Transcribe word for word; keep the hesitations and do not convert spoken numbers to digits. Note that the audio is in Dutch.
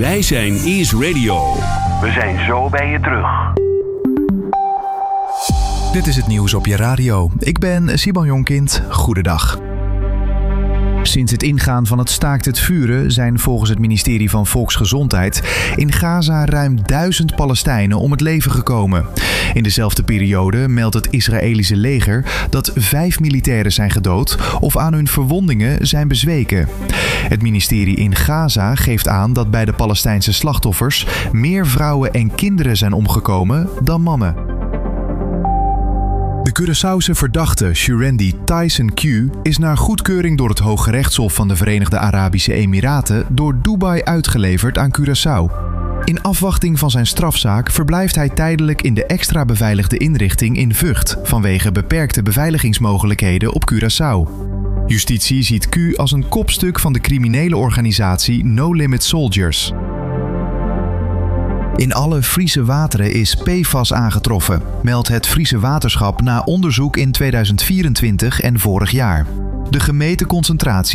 Wij zijn Is Radio. We zijn zo bij je terug. Dit is het nieuws op je radio. Ik ben Simon Jonkind. Goedendag. Sinds het ingaan van het staakt het vuren zijn volgens het ministerie van Volksgezondheid in Gaza ruim duizend Palestijnen om het leven gekomen. In dezelfde periode meldt het Israëlische leger dat vijf militairen zijn gedood of aan hun verwondingen zijn bezweken. Het ministerie in Gaza geeft aan dat bij de Palestijnse slachtoffers meer vrouwen en kinderen zijn omgekomen dan mannen. De Curaçaose verdachte Shurendi Tyson Q is naar goedkeuring door het Hooggerechtshof van de Verenigde Arabische Emiraten door Dubai uitgeleverd aan Curaçao. In afwachting van zijn strafzaak verblijft hij tijdelijk in de extra beveiligde inrichting in Vught vanwege beperkte beveiligingsmogelijkheden op Curaçao. Justitie ziet Q als een kopstuk van de criminele organisatie No Limit Soldiers. In alle Friese wateren is P F A S aangetroffen, meldt het Friese Waterschap na onderzoek in tweeduizend vierentwintig en vorig jaar. De gemeten concentratie